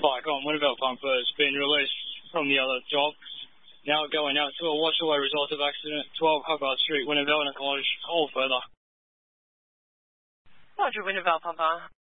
bike on Winterville pumper has been released from the other job. Now going out to a washaway result of accident, 12 Hubbard Street, Winterville, and acknowledge all further. Roger, Winterville pumper.